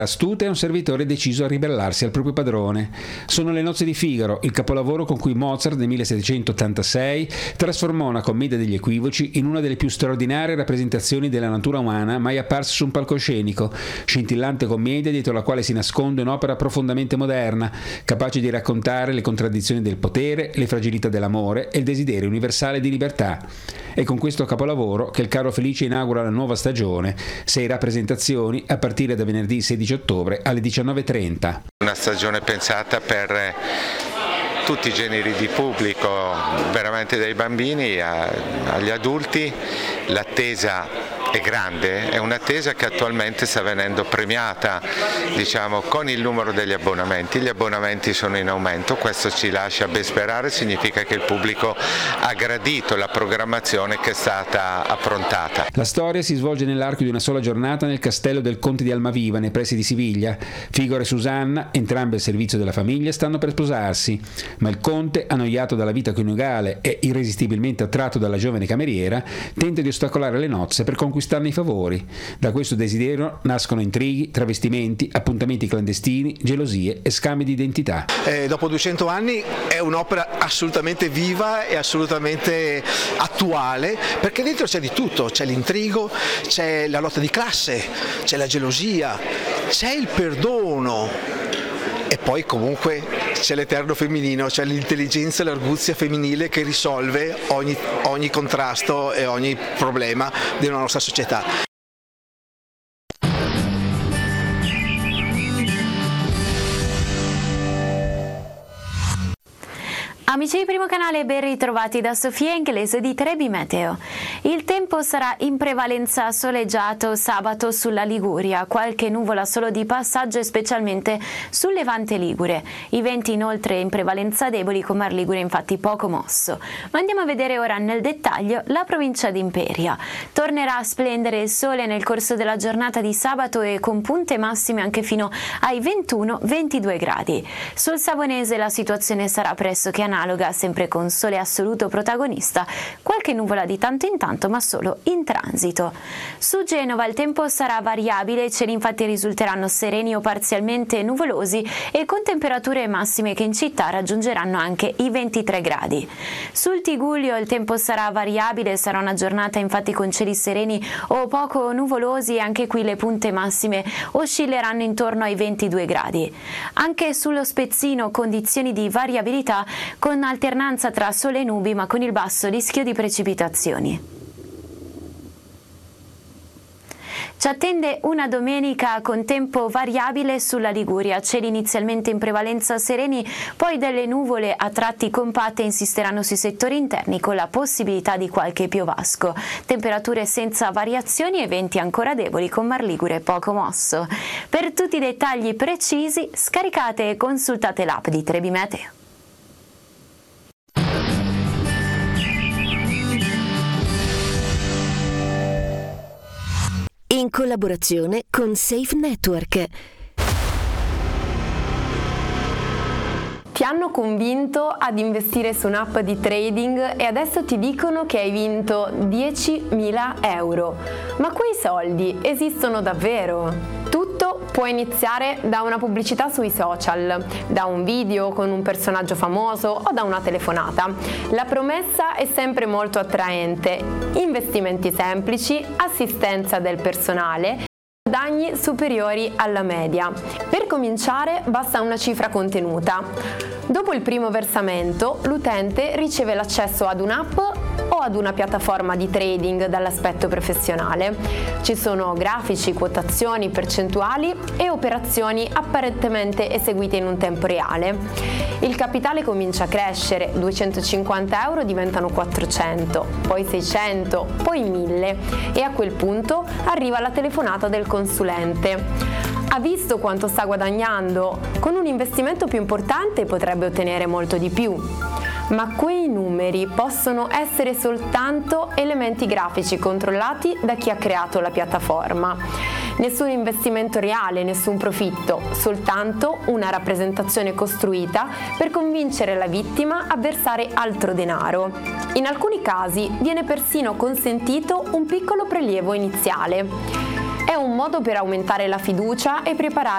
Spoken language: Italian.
Astuta è un servitore deciso a ribellarsi al proprio padrone. Sono Le nozze di Figaro, il capolavoro con cui Mozart nel 1786 trasformò una commedia degli equivoci in una delle più straordinarie rappresentazioni della natura umana mai apparse su un palcoscenico, scintillante commedia dietro la quale si nasconde un'opera profondamente moderna, capace di raccontare le contraddizioni del potere, le fragilità dell'amore e il desiderio universale di libertà. È con questo capolavoro che il Carlo Felice inaugura la nuova stagione, 6 rappresentazioni a partire da venerdì 16 ottobre alle 19:30. Una stagione pensata per tutti i generi di pubblico, veramente dai bambini agli adulti. L'attesa è grande, è un'attesa che attualmente sta venendo premiata, con il numero degli abbonamenti. Gli abbonamenti sono in aumento, questo ci lascia ben sperare, significa che il pubblico ha gradito la programmazione che è stata approntata. La storia si svolge nell'arco di una sola giornata nel castello del Conte di Almaviva, nei pressi di Siviglia. Figaro e Susanna, entrambe al servizio della famiglia, stanno per sposarsi, ma il conte, annoiato dalla vita coniugale e irresistibilmente attratto dalla giovane cameriera, tenta di ostacolare le nozze per conquistarne i favori. Da questo desiderio nascono intrighi, travestimenti, appuntamenti clandestini, gelosie e scambi di identità. Dopo 200 anni è un'opera assolutamente viva e assolutamente attuale, perché dentro c'è di tutto, c'è l'intrigo, c'è la lotta di classe, c'è la gelosia, c'è il perdono e poi comunque c'è l'eterno femminino, c'è l'intelligenza e l'arguzia femminile che risolve ogni contrasto e ogni problema della nostra società. Amici di Primo Canale, ben ritrovati da Sofia Inglese di Trebi Meteo. Il tempo sarà in prevalenza soleggiato sabato sulla Liguria, qualche nuvola solo di passaggio e specialmente sul Levante Ligure. I venti inoltre in prevalenza deboli, con Mar Ligure infatti poco mosso. Ma andiamo a vedere ora nel dettaglio la provincia di Imperia. Tornerà a splendere il sole nel corso della giornata di sabato e con punte massime anche fino ai 21-22 gradi. Sul Savonese la situazione sarà pressoché analoga, sempre con sole assoluto protagonista, qualche nuvola di tanto in tanto ma solo in transito. Su Genova il tempo sarà variabile, i cieli infatti risulteranno sereni o parzialmente nuvolosi e con temperature massime che in città raggiungeranno anche i 23 gradi. Sul Tigullio il tempo sarà variabile, sarà una giornata infatti con cieli sereni o poco nuvolosi e anche qui le punte massime oscilleranno intorno ai 22 gradi. Anche sullo Spezzino condizioni di variabilità con alternanza tra sole e nubi ma con il basso rischio di precipitazioni. Ci attende una domenica con tempo variabile sulla Liguria, cieli inizialmente in prevalenza sereni, poi delle nuvole a tratti compatte insisteranno sui settori interni con la possibilità di qualche piovasco. Temperature senza variazioni e venti ancora deboli con Mar Ligure poco mosso. Per tutti i dettagli precisi scaricate e consultate l'app di Trebi Meteo. In collaborazione con Safe Network. Ti hanno convinto ad investire su un'app di trading e adesso ti dicono che hai vinto 10.000 euro. Ma quei soldi esistono davvero? Tutto può iniziare da una pubblicità sui social, da un video con un personaggio famoso o da una telefonata. La promessa è sempre molto attraente: investimenti semplici, assistenza del personale, guadagni superiori alla media. Per cominciare basta una cifra contenuta. Dopo il primo versamento, l'utente riceve l'accesso ad un'app o ad una piattaforma di trading dall'aspetto professionale. Ci sono grafici, quotazioni, percentuali e operazioni apparentemente eseguite in un tempo reale. Il capitale comincia a crescere, 250 euro diventano 400, poi 600, poi 1000 e a quel punto arriva la telefonata del consulente. Ha visto quanto sta guadagnando? Con un investimento più importante potrebbe ottenere molto di più. Ma quei numeri possono essere soltanto elementi grafici controllati da chi ha creato la piattaforma. Nessun investimento reale, nessun profitto, soltanto una rappresentazione costruita per convincere la vittima a versare altro denaro. In alcuni casi viene persino consentito un piccolo prelievo iniziale. È un modo per aumentare la fiducia e preparare